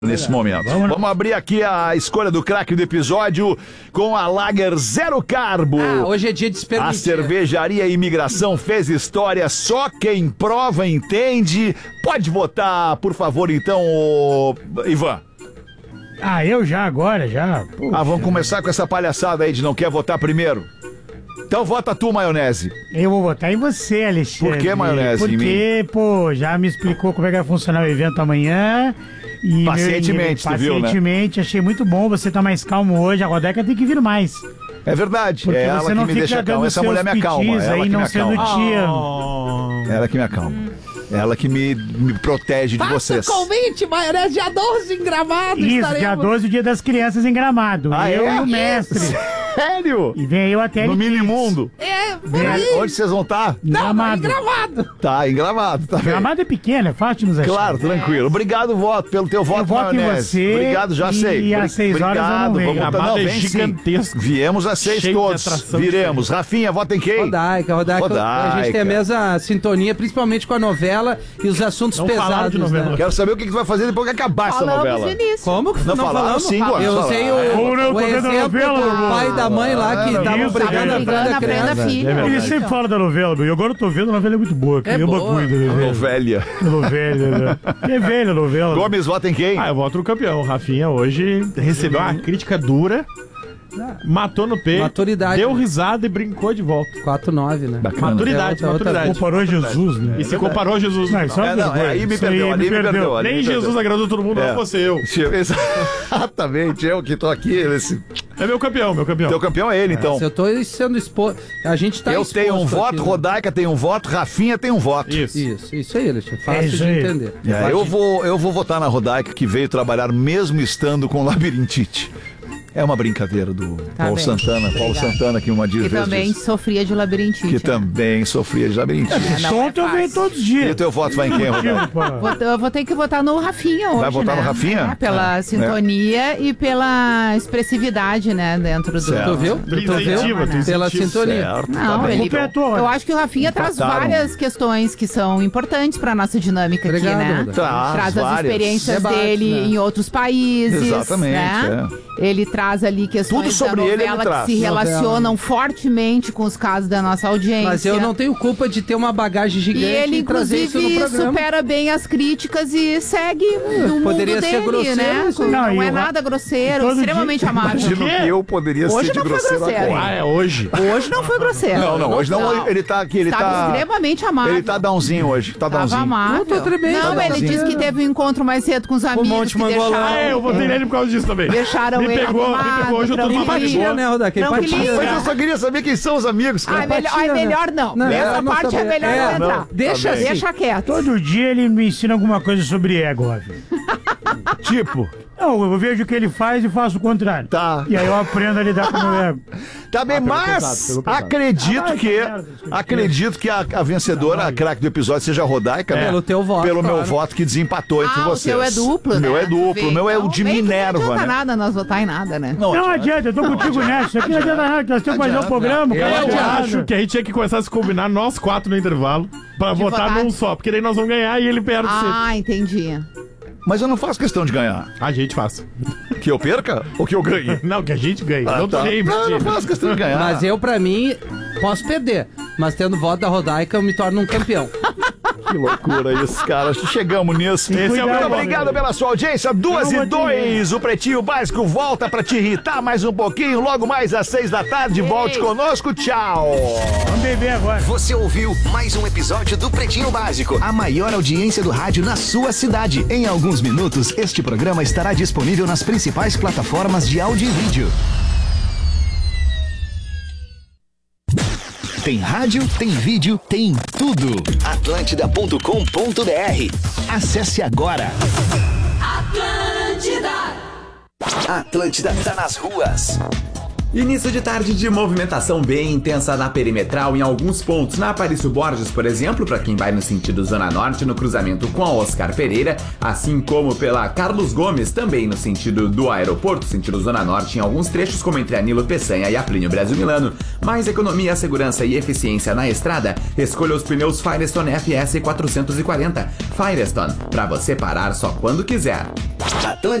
nesse momento. Vamos abrir aqui a escolha do craque do episódio com a Lager Zero Carbo. Hoje é dia de experimentar. A cervejaria Imigração fez história, só quem prova entende. Pode votar, por favor, então, Ivan. Eu já, agora, já. Puxa. Vamos começar com essa palhaçada aí de não quer votar primeiro. Então vota tu, Maionese. Eu vou votar em você, Alexandre. Por que, Maionese? Porque, já me explicou como é que vai funcionar o evento amanhã. E pacientemente, tu viu, né? Pacientemente, achei muito bom. Você tá mais calmo hoje. A Rodeca tem que vir mais. É verdade. Porque é ela que me deixa calmo. Essa mulher me acalma. Ela que me acalma. Ela que me acalma. Ela que me protege de vocês. Faça convite, Maionese, dia 12 em Gramado. Isso, dia 12, o dia das crianças em Gramado. Eu e o mestre. Sério? E vem eu até no Minimundo. Onde vocês vão estar? Gramado. Em Gramado. Tá, em Gramado. Tá Gramado é pequeno, é fácil de nos achar. Claro, tranquilo. Obrigado, pelo teu voto, Maionese. Em você. Obrigado, já sei. E às 6 horas eu não venho. Gramado é gigantesco. Viemos às 6 todos. Viremos. Rafinha, vota em quem? Rodaica. A gente tem a mesma sintonia, principalmente com a novela e os assuntos pesados. Né? Quero saber o que tu vai fazer depois que acabar essa novela. Como que não falamos? Sim, eu usei o exemplo do pai da mãe lá que estavam brigando na frente da criança. Ele sempre fala da novela, e agora eu tô vendo, a novela é muito boa. É boa. Novelha. Novelha. É velha a novela. Gomes, vota em quem? Eu voto no campeão. O Rafinha hoje recebeu uma crítica dura. Matou no peito, maturidade, deu risada e brincou de volta. 4-9, né? Bacana. Maturidade. Comparou Jesus, né? E se comparou a Jesus. Aí me perdeu. Nem Jesus agradou todo mundo, não fosse eu. Exatamente, eu que tô aqui. É meu campeão. Teu campeão é ele, então. Se eu tô sendo exposto, a gente tá exposto. Eu tenho um voto, aqui, né? Rodaica tem um voto, Rafinha tem um voto. Isso aí, Alexandre. Fácil de entender. Eu vou votar na Rodaica, que veio trabalhar mesmo estando com labirintite. É uma brincadeira do Paulo Santana. Obrigado. Paulo Santana, que uma dia que também sofria de labirintite. Que também sofria de labirintite. Tonto eu venho todos os dias. E o teu voto vai em quem, Rodaica? Eu vou ter que votar no Rafinha hoje. Vai votar no Rafinha? Pela sintonia e pela expressividade, né? Dentro do. Tu viu? Pela sintonia. Certo, não, eu acho que o Rafinha traz várias questões que são importantes pra nossa dinâmica aqui, né? Traz as experiências dele em outros países. Exatamente. Né? Ele traz ali questões da novela que se relacionam fortemente com os casos da nossa audiência. Mas eu não tenho culpa de ter uma bagagem gigante e ele, inclusive, supera bem as críticas e segue no mundo poderia dele, ser grosseiro, né? Não é nada grosseiro, extremamente amável. Imagino que eu poderia hoje ser de grosseiro agora. Hoje. Hoje não foi grosseiro. Não, hoje não. Ele tá aqui, ele tá extremamente amável. Ele tá downzinho hoje, Tava amável. Tô tremendo. Não, ele disse que teve um encontro mais cedo com os amigos que deixaram... eu votei nele por causa disso também. Deixaram ele pegou hoje, eu tô numa empatia, né, Rodak? Mas eu só queria saber quem são os amigos, cara. Melhor não. Essa parte é melhor não entrar. Deixa quieto. Todo dia ele me ensina alguma coisa sobre ego, Rafinha. Tipo... Não, eu vejo o que ele faz e faço o contrário. Tá. E aí eu aprendo a lidar com o meu ego. Tá bem, mas acredito que a vencedora, a craque do episódio, seja a Rodaica, né? Pelo teu voto. Pelo meu voto que desempatou entre vocês. O meu é duplo, né? O meu é duplo, o meu é o de Minerva, né? Não adianta né? nada nós votar em nada, né? Não adianta, eu tô contigo nessa. Isso aqui não adianta nada, nós temos que fazer um programa. Eu acho que a gente tinha que começar a se combinar, nós 4 no intervalo, pra votar num só, porque daí nós vamos ganhar e ele perde sempre. Entendi. Mas eu não faço questão de ganhar. A gente faz. Que eu perca ou que eu ganhe? Não, que a gente ganhe. Não faço questão de ganhar. Mas eu, pra mim, posso perder. Mas tendo voto da Rodaica, eu me torno um campeão. Que loucura isso, cara. Chegamos nisso. Muito obrigado pela sua audiência. 2:02. O Pretinho Básico volta pra te irritar mais um pouquinho. Logo mais às 6 da tarde. Volte conosco. Tchau. Vamos beber agora. Você ouviu mais um episódio do Pretinho Básico. A maior audiência do rádio na sua cidade. Em alguns minutos, este programa estará disponível nas principais plataformas de áudio e vídeo. Tem rádio, tem vídeo, tem tudo. Atlântida.com.br. Acesse agora. Atlântida tá nas ruas. Início de tarde de movimentação bem intensa na perimetral em alguns pontos. Na Aparício Borges, por exemplo, para quem vai no sentido Zona Norte, no cruzamento com a Oscar Pereira, assim como pela Carlos Gomes, também no sentido do aeroporto, sentido Zona Norte, em alguns trechos, como entre a Nilo Peçanha e a Plínio Brasil Milano. Mais economia, segurança e eficiência na estrada? Escolha os pneus Firestone FS 440. Firestone, para você parar só quando quiser.